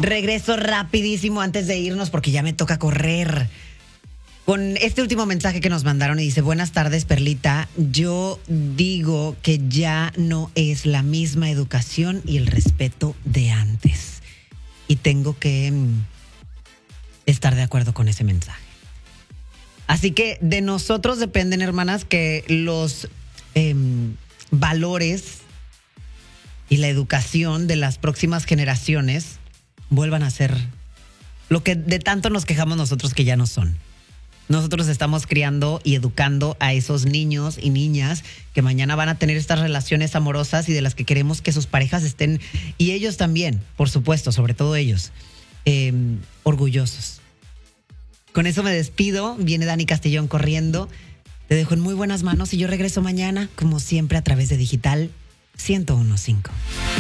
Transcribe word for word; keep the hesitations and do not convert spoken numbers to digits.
Regreso rapidísimo antes de irnos porque ya me toca correr. Con este último mensaje que nos mandaron y dice, buenas tardes, Perlita. Yo digo que ya no es la misma educación y el respeto de antes. Y tengo que mm, estar de acuerdo con ese mensaje. Así que de nosotros dependen, hermanas, que los eh, valores y la educación de las próximas generaciones vuelvan a ser lo que de tanto nos quejamos nosotros que ya no son. Nosotros estamos criando y educando a esos niños y niñas que mañana van a tener estas relaciones amorosas y de las que queremos que sus parejas estén, y ellos también, por supuesto, sobre todo ellos, eh, orgullosos. Con eso me despido. Viene Dani Castellón corriendo. Te dejo en muy buenas manos y yo regreso mañana, como siempre, a través de Digital ciento uno punto cinco.